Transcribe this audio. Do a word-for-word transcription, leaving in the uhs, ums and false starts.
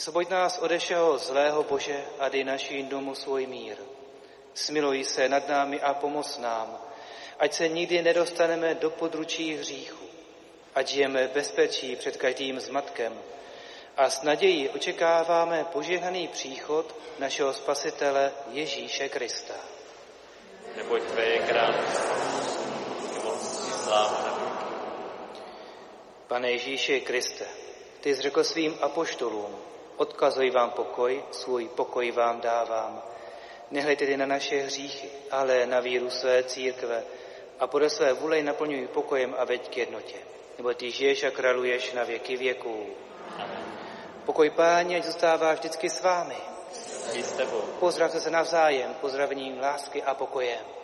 Vysvoboď nás ode všeho zlého, Bože, a dej našim domu svůj mír. Smiluj se nad námi a pomoz nám, ať se nikdy nedostaneme do područí hříchu, ať žijeme v bezpečí před každým zmatkem a s nadějí očekáváme požehnaný příchod našeho Spasitele Ježíše Krista. Neboť tvé je království, moc, sláva na věky. Pane Ježíši Kriste, ty jsi řekl svým apoštolům, odkazuj vám pokoj, svůj pokoj vám dávám. Nehledejte tedy na naše hříchy, ale na víru své církve a podle své vůle naplňuj pokojem a veď k jednotě. Nebo ty žiješ a králuješ na věky věků. Amen. Pokoj Páně, ať zůstává vždycky s vámi. I s tebou. Pozdravte se navzájem, pozdravením lásky a pokoje.